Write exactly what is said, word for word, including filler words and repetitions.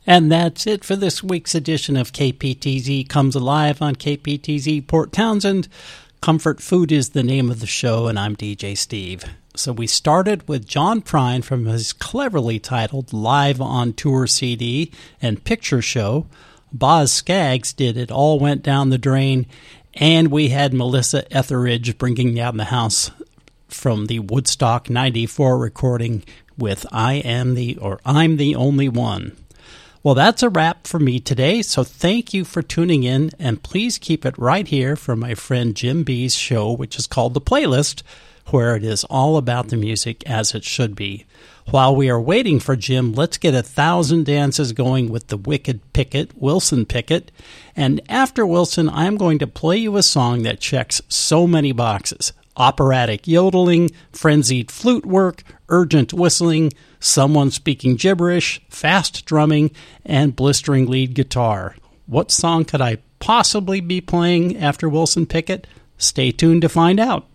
And that's it for this week's edition of K P T Z Comes Alive on K P T Z Port Townsend. Comfort Food is the name of the show, and I'm D J Steve. So we started with John Prine from his cleverly titled Live on Tour C D and Picture Show. Boz Scaggs did It All Went Down the Drain, and we had Melissa Etheridge bringing down the house from the Woodstock ninety-four recording with I Am the, or I'm the Only One. Well, that's a wrap for me today, so thank you for tuning in, and please keep it right here for my friend Jim B's show, which is called The Playlist, where it is all about the music as it should be. While we are waiting for Jim, let's get a thousand dances going with the Wicked Pickett, Wilson Pickett, and after Wilson, I'm going to play you a song that checks so many boxes. Operatic yodeling, frenzied flute work, urgent whistling, someone speaking gibberish, fast drumming, and blistering lead guitar. What song could I possibly be playing after Wilson Pickett? Stay tuned to find out.